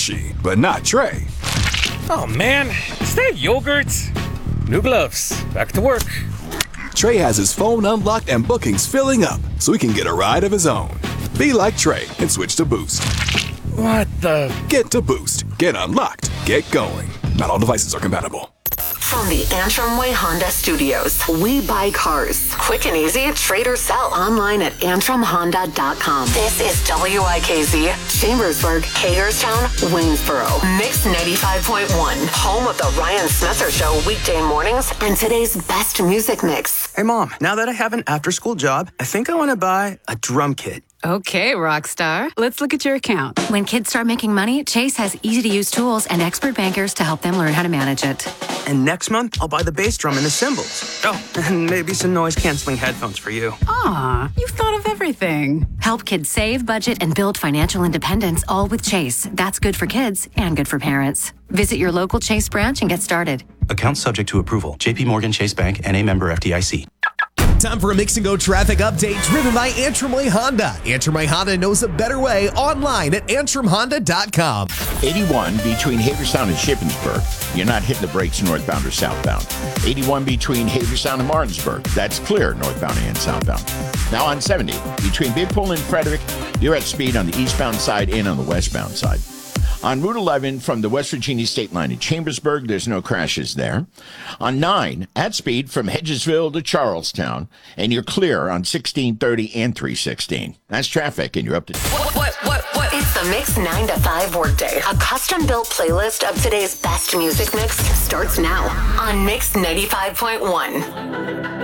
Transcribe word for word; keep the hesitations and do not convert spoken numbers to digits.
but not Trey. Oh man, is that yogurt? New gloves, back to work. Trey has his phone unlocked and bookings filling up so he can get a ride of his own. Be like Trey and switch to Boost. What the? Get to Boost. Get unlocked. Get going. Not all devices are compatible. From the Antrim Way Honda Studios, we buy cars. Quick and easy, trade or sell online at antrim honda dot com. This is W I K Z, Chambersburg, Hagerstown, Waynesboro. Mix ninety-five point one, home of the Ryan Smether Show weekday mornings and today's best music mix. Hey, Mom, now that I have an after-school job, I think I want to buy a drum kit. Okay, Rockstar. Let's look at your account. When kids start making money, Chase has easy-to-use tools and expert bankers to help them learn how to manage it. And next month, I'll buy the bass drum and the cymbals. Oh, and maybe some noise-canceling headphones for you. Aw, you've thought of everything. Help kids save, budget, and build financial independence, all with Chase. That's good for kids and good for parents. Visit your local Chase branch and get started. Account subject to approval. J P Morgan Chase Bank, N A member F D I C. Time for a Mix and Go traffic update driven by Antrim Way Honda. Antrim Way Honda knows a better way online at antrim honda dot com. eighty-one between Hagerstown and Shippensburg. You're not hitting the brakes northbound or southbound. eighty-one between Hagerstown and Martinsburg. That's clear northbound and southbound. Now on seventy between Big Pool and Frederick, you're at speed on the eastbound side and on the westbound side. On Route eleven from the West Virginia state line to Chambersburg, there's no crashes there. On nine, at speed from Hedgesville to Charlestown, and you're clear on sixteen thirty and three sixteen. That's traffic, and you're up to... What, what, what, what? It's the Mix nine to five workday. A custom-built playlist of today's best music mix starts now on Mix ninety-five point one.